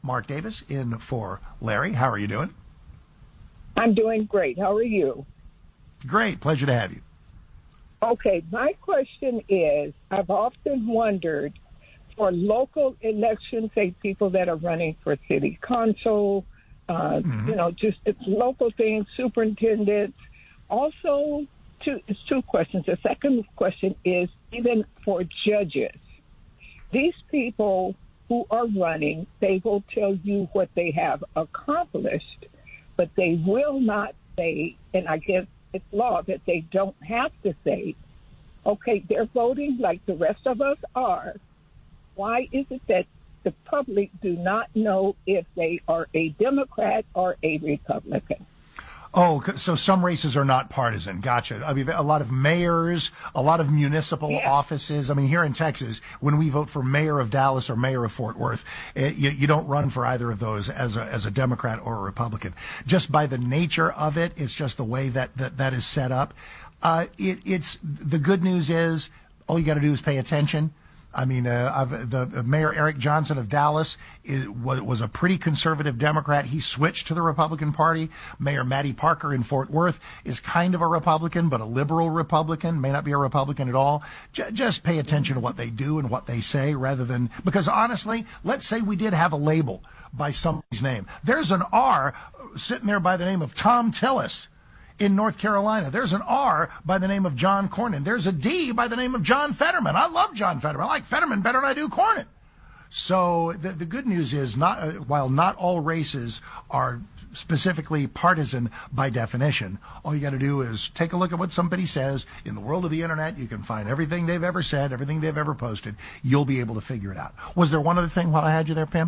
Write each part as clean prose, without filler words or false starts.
Mark Davis in for Larry. How are you doing? I'm doing great. How are you? Great. Pleasure to have you. Okay, my question is, I've often wondered, for local elections, say people that are running for city council, just it's local things, superintendents. Also, it's two questions. The second question is, even for judges, these people who are running, they will tell you what they have accomplished, but they will not say, and I guess it's law that they don't have to say, okay, they're voting like the rest of us are. Why is it that the public do not know if they are a Democrat or a Republican? Oh, so some races are not partisan. Gotcha. I mean, a lot of mayors, a lot of municipal offices. I mean, here in Texas, when we vote for mayor of Dallas or mayor of Fort Worth, you don't run for either of those as a Democrat or a Republican. Just by the nature of it, it's just the way that is set up. It's the good news is all you got to do is pay attention. I mean, the Mayor Eric Johnson of Dallas was a pretty conservative Democrat. He switched to the Republican Party. Mayor Matty Parker in Fort Worth is kind of a Republican, but a liberal Republican, may not be a Republican at all. Just pay attention to what they do and what they say rather than, because honestly, let's say we did have a label by somebody's name. There's an R sitting there by the name of Tom Tillis in North Carolina. There's an R by the name of John Cornyn. There's a D by the name of John Fetterman. I love John Fetterman. I like Fetterman better than I do Cornyn. So the good news is, while not all races are specifically partisan by definition, all you got to do is take a look at what somebody says. In the world of the internet, you can find everything they've ever said, everything they've ever posted. You'll be able to figure it out. Was there one other thing while I had you there, Pam?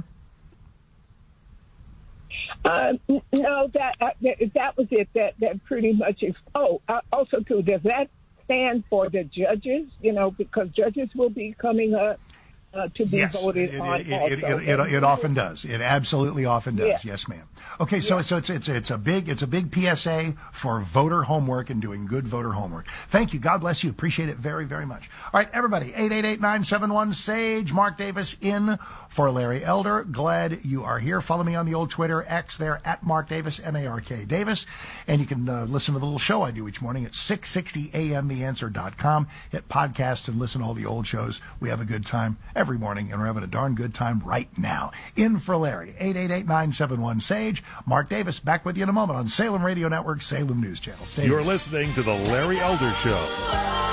No, that was it. That pretty much is. Also too, does that stand for the judges? Because judges will be coming up to be voted on. It often does. It absolutely often does. Yes, ma'am. Okay, so it's a big PSA for voter homework and doing good voter homework. Thank you. God bless you. Appreciate it very, very much. All right, everybody, 888-971-SAGE. Mark Davis in for Larry Elder. Glad you are here. Follow me on the old Twitter, X there, at Mark Davis, M-A-R-K Davis. And you can listen to the little show I do each morning at 6:60 a.m. TheAnswer.com. Hit podcast and listen to all the old shows. We have a good time every morning, and we're having a darn good time right now. In for Larry, 888-971-SAGE. Mark Davis, back with you in a moment on Salem Radio Network, Salem News Channel. You're listening to The Larry Elder Show.